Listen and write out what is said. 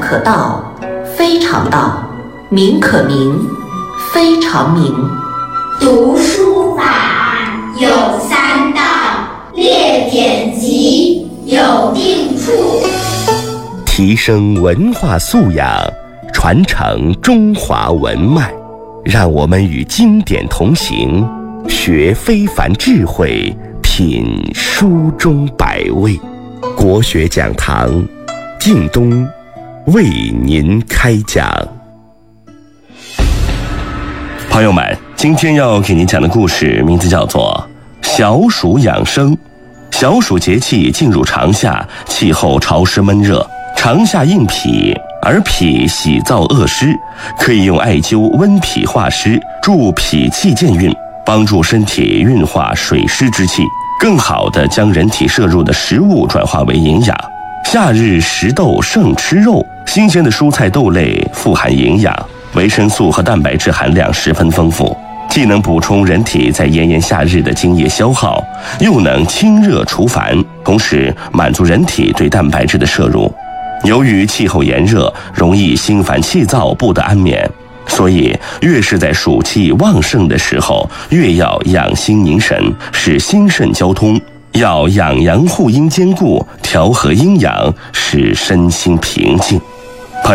可道，非常道；名可名，非常名。 读书法有三到，列典籍有定处。 提升文化素养，传承中华文脉，让我们与经典同行，学非凡智慧，品书中百味。国学讲堂，靳东为您开讲。朋友们，今天要给您讲的故事名字叫做小暑养生。小暑节气进入长夏，气候潮湿闷热，长夏应脾，而脾喜燥恶湿，可以用艾灸温脾化湿，助脾气健运，帮助身体运化水湿之气，更好地将人体摄入的食物转化为营养。夏日食豆胜吃肉，新鲜的蔬菜豆类富含营养，维生素和蛋白质含量十分丰富，既能补充人体在炎炎夏日的津液消耗，又能清热除烦，同时满足人体对蛋白质的摄入。由于气候炎热，容易心烦气躁，不得安眠，所以越是在暑气旺盛的时候，越要养心凝神，使心肾交通，要养阳护阴兼顾，调和阴阳，使身心平静。